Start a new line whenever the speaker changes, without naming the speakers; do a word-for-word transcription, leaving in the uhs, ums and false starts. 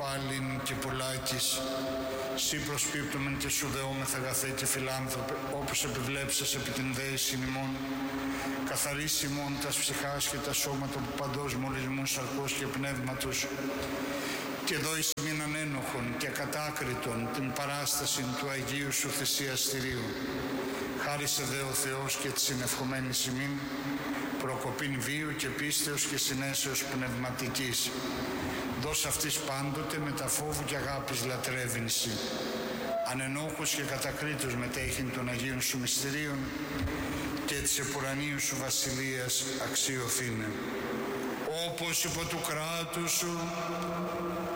πάλιν και πουλάκης, σύ προσπίπτομεν και σου δεόμεθα αγαθέ και φιλάνθρωπε, όπως επιβλέψας επί την δέησιν ημών, καθαρίσι ημών τας ψυχάς και τα σώματα που παντός μολυσμού σαρκός και πνεύματος, και δώεις μην ανένοχον και ακατάκριτον την παράσταση του Αγίου Σου θυσιαστηρίου. Χάρισε δε ο Θεός και της συνευχομένης ημίν, προκοπήν βίου και πίστεως και συνέσεως πνευματικής. Δώσ' αυτής πάντοτε με τα φόβου και αγάπης λατρεύεινση. Ανενόχος και κατακρίτως μετέχειν των Αγίων Σου μυστηρίων και της επουρανίου Σου βασιλείας αξιοθήνε. Όπως υπό του κράτους Σου